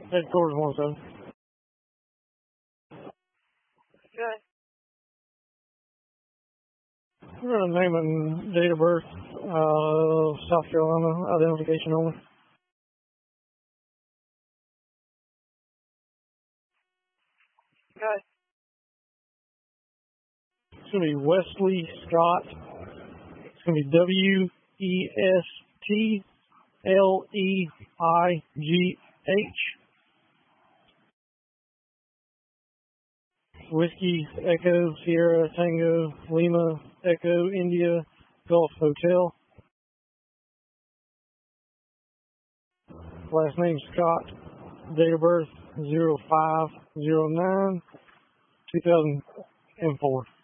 Headquarters 17. Okay. We're going to name and date of birth, South Carolina, identification only. Okay. It's going to be Wesley Scott. It's going to be WESTLEIGH. Whiskey, Echo, Sierra, Tango, Lima, Echo, India, Gulf Hotel. Last name Scott. Date of birth 05/09/2004.